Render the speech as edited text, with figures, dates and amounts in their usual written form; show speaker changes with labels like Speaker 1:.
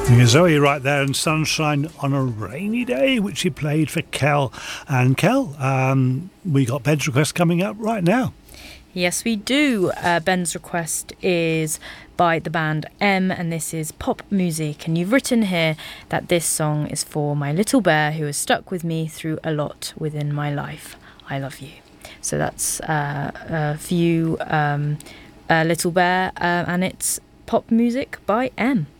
Speaker 1: Zoe right there, and Sunshine on a Rainy Day, which he played for Kel. And Kel, we got Ben's request coming up right now.
Speaker 2: Yes, we do. Ben's request is by the band M, and this is pop music. And you've written here that this song is for my little bear who has stuck with me through a lot within my life. I love you. So that's for you, little bear, and it's pop music by M.